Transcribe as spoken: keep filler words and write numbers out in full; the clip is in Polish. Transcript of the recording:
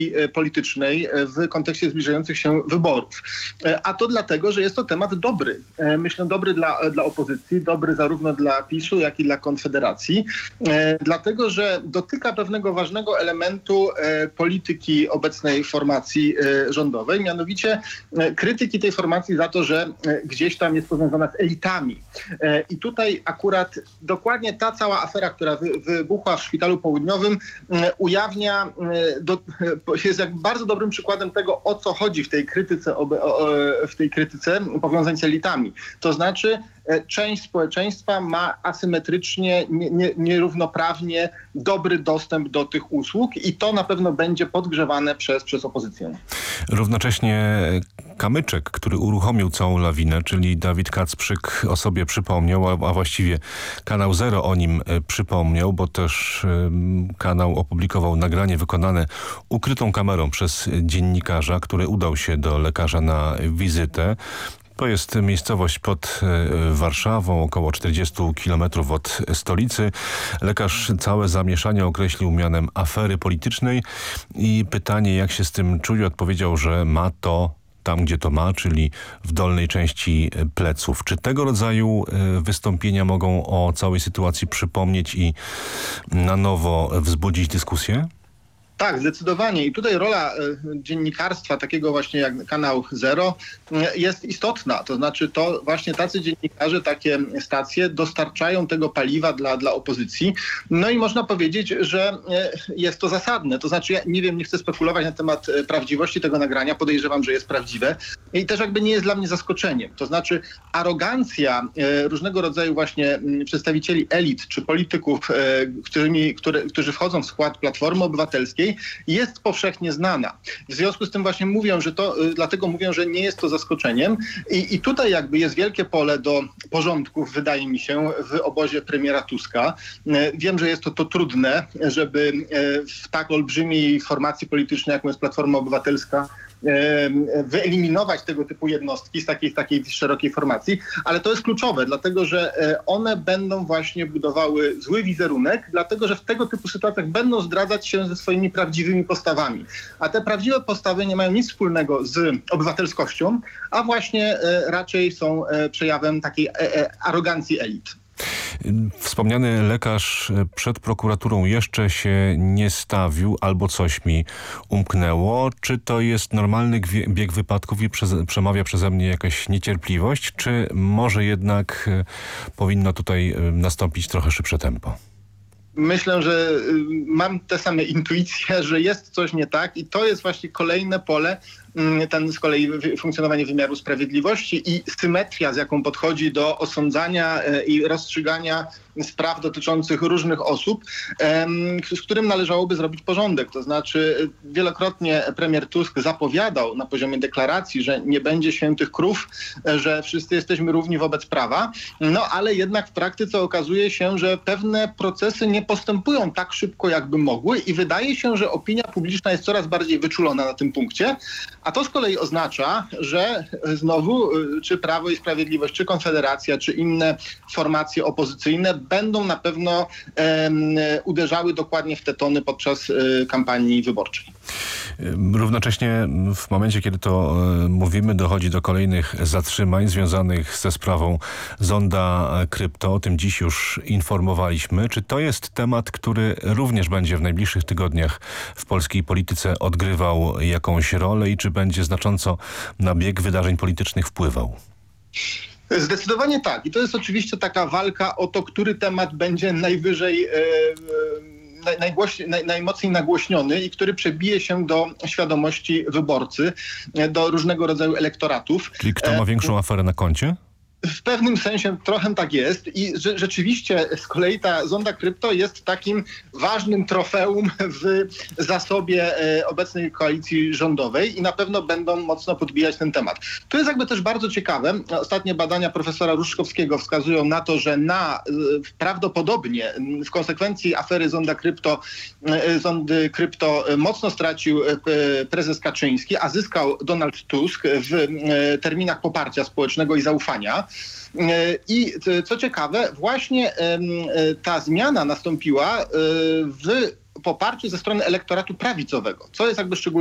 politycznej w kontekście zbliżających się wyborów. A to dlatego, że jest to temat dobry. Myślę, dobry dla, dla opozycji, dobry zarówno dla PiSu, jak i dla Konfederacji. Dlatego, że dotyka pewnego ważnego elementu polityki obecnej formacji rządowej, mianowicie krytyki tej formacji za to, że gdzieś tam jest powiązana z elitami. I tutaj akurat dokładnie ta cała afera, która wy, wybuchła w Szpitalu Południowym, ujawnia, do, jest jak bardzo dobrym przykładem tego, o co chodzi w tej krytyce, w tej krytyce powiązań z elitami. To znaczy, część społeczeństwa ma asymetrycznie, nie, nie, nierównoprawnie dobry dostęp do tych usług i to na pewno będzie podgrzewane przez, przez opozycję. Równocześnie kamyczek, który uruchomił całą lawinę, czyli Dawid Kacprzyk o sobie przypomniał, a, a właściwie Kanał Zero o nim przypomniał, bo też y, kanał opublikował nagranie wykonane ukrytą kamerą przez dziennikarza, który udał się do lekarza na wizytę. To jest miejscowość pod Warszawą, około czterdzieści kilometrów od stolicy. Lekarz całe zamieszanie określił mianem afery politycznej i pytanie, jak się z tym czuje, odpowiedział, że ma to tam, gdzie to ma, czyli w dolnej części pleców. Czy tego rodzaju wystąpienia mogą o całej sytuacji przypomnieć i na nowo wzbudzić dyskusję? Tak, zdecydowanie. I tutaj rola dziennikarstwa, takiego właśnie jak Kanał Zero, jest istotna. To znaczy to właśnie tacy dziennikarze, takie stacje dostarczają tego paliwa dla, dla opozycji. No i można powiedzieć, że jest to zasadne. To znaczy ja nie wiem, nie chcę spekulować na temat prawdziwości tego nagrania. Podejrzewam, że jest prawdziwe. I też jakby nie jest dla mnie zaskoczeniem. To znaczy arogancja różnego rodzaju właśnie przedstawicieli elit czy polityków, którymi, które, którzy wchodzą w skład Platformy Obywatelskiej, jest powszechnie znana. W związku z tym właśnie mówią, że to, dlatego mówią, że nie jest to zaskoczeniem. I, i tutaj jakby jest wielkie pole do porządków, wydaje mi się, w obozie premiera Tuska. Wiem, że jest to, to trudne, żeby w tak olbrzymiej formacji politycznej, jaką jest Platforma Obywatelska, wyeliminować tego typu jednostki z takiej, z takiej szerokiej formacji, ale to jest kluczowe, dlatego że one będą właśnie budowały zły wizerunek, dlatego że w tego typu sytuacjach będą zdradzać się ze swoimi prawdziwymi postawami. A te prawdziwe postawy nie mają nic wspólnego z obywatelskością, a właśnie raczej są przejawem takiej arogancji elit. Wspomniany lekarz przed prokuraturą jeszcze się nie stawił, albo coś mi umknęło. Czy to jest normalny bieg wypadków i przez, przemawia przeze mnie jakaś niecierpliwość, czy może jednak powinno tutaj nastąpić trochę szybsze tempo? Myślę, że mam te same intuicje, że jest coś nie tak i to jest właśnie kolejne pole, ten z kolei funkcjonowanie wymiaru sprawiedliwości i symetria, z jaką podchodzi do osądzania i rozstrzygania spraw dotyczących różnych osób, z którym należałoby zrobić porządek. To znaczy wielokrotnie premier Tusk zapowiadał na poziomie deklaracji, że nie będzie świętych krów, że wszyscy jesteśmy równi wobec prawa, no ale jednak w praktyce okazuje się, że pewne procesy nie postępują tak szybko, jakby mogły i wydaje się, że opinia publiczna jest coraz bardziej wyczulona na tym punkcie, a to z kolei oznacza, że znowu czy Prawo i Sprawiedliwość, czy Konfederacja, czy inne formacje opozycyjne będą na pewno um, uderzały dokładnie w te tony podczas y, kampanii wyborczej. Równocześnie w momencie, kiedy to y, mówimy, dochodzi do kolejnych zatrzymań związanych ze sprawą Zonda Krypto. O tym dziś już informowaliśmy. Czy to jest temat, który również będzie w najbliższych tygodniach w polskiej polityce odgrywał jakąś rolę i czy będzie znacząco na bieg wydarzeń politycznych wpływał? Zdecydowanie tak. I to jest oczywiście taka walka o to, który temat będzie najwyżej, e, naj, najgłoś, naj, najmocniej nagłośniony i który przebije się do świadomości wyborcy, do różnego rodzaju elektoratów. Czyli kto ma większą aferę na koncie? W pewnym sensie trochę tak jest i że, rzeczywiście z kolei ta Zonda Krypto jest takim ważnym trofeum w zasobie e, obecnej koalicji rządowej i na pewno będą mocno podbijać ten temat. To jest jakby też bardzo ciekawe. Ostatnie badania profesora Różkowskiego wskazują na to, że na e, prawdopodobnie w konsekwencji afery Zonda Krypto, e, Zondy Krypto mocno stracił e, prezes Kaczyński, a zyskał Donald Tusk w e, terminach poparcia społecznego i zaufania. I co ciekawe, właśnie ta zmiana nastąpiła w poparciu ze strony elektoratu prawicowego, co jest jakby szczególnie